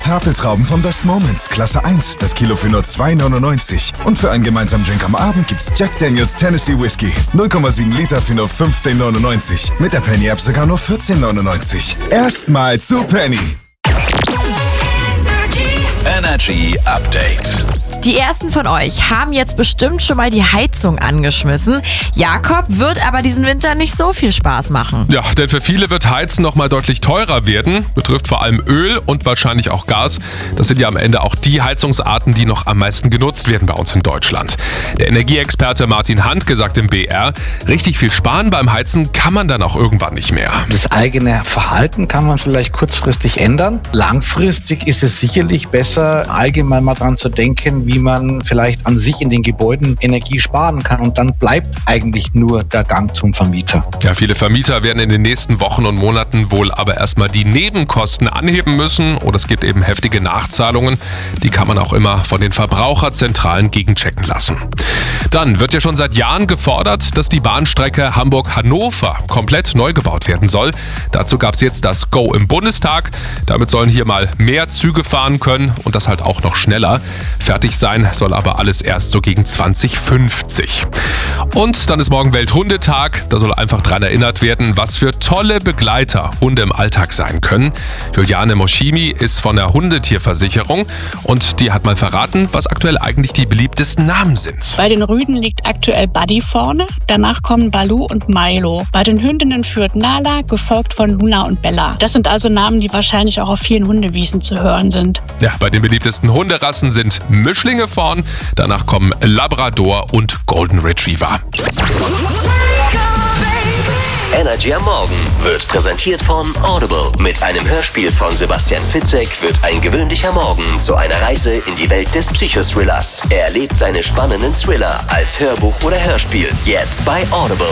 Stapeltrauben von Best Moments, Klasse 1, das Kilo für nur 2,99. Und für einen gemeinsamen Drink am Abend gibt's Jack Daniels Tennessee Whiskey, 0,7 Liter für nur 15,99. Mit der Penny-App sogar nur 14,99. Erstmal zu Penny. Energy Update. Die ersten von euch haben jetzt bestimmt schon mal die Heizung angeschmissen. Jakob wird aber diesen Winter nicht so viel Spaß machen. Ja, denn für viele wird Heizen nochmal deutlich teurer werden. Betrifft vor allem Öl und wahrscheinlich auch Gas. Das sind ja am Ende auch die Heizungsarten, die noch am meisten genutzt werden bei uns in Deutschland. Der Energieexperte Martin Handke sagt im BR, richtig viel sparen beim Heizen kann man dann auch irgendwann nicht mehr. Das eigene Verhalten kann man vielleicht kurzfristig ändern. Langfristig ist es sicherlich besser, allgemein mal dran zu denken, wie man vielleicht an sich in den Gebäuden Energie sparen kann. Und dann bleibt eigentlich nur der Gang zum Vermieter. Ja, viele Vermieter werden in den nächsten Wochen und Monaten wohl aber erstmal die Nebenkosten anheben müssen. Oder es gibt eben heftige Nachzahlungen. Die kann man auch immer von den Verbraucherzentralen gegenchecken lassen. Dann wird ja schon seit Jahren gefordert, dass die Bahnstrecke Hamburg-Hannover komplett neu gebaut werden soll. Dazu gab es jetzt das Go im Bundestag. Damit sollen hier mal mehr Züge fahren können und das halt auch noch schneller. Fertig sein soll aber alles erst so gegen 2050. Und dann ist morgen Welthundetag. Da soll einfach dran erinnert werden, was für tolle Begleiter Hunde im Alltag sein können. Juliane Moschimi ist von der Hundetierversicherung und die hat mal verraten, was aktuell eigentlich die beliebtesten Namen sind. Bei den Rüden liegt aktuell Buddy vorne, danach kommen Balu und Milo. Bei den Hündinnen führt Nala, gefolgt von Luna und Bella. Das sind also Namen, die wahrscheinlich auch auf vielen Hundewiesen zu hören sind. Ja, bei den beliebtesten Hunderassen sind Mischlinge vorn, danach kommen Labrador und Golden Retriever. Energy am Morgen wird präsentiert von Audible. Mit einem Hörspiel von Sebastian Fitzek wird ein gewöhnlicher Morgen zu einer Reise in die Welt des Psychothrillers. Er erlebt seine spannenden Thriller als Hörbuch oder Hörspiel. Jetzt bei Audible.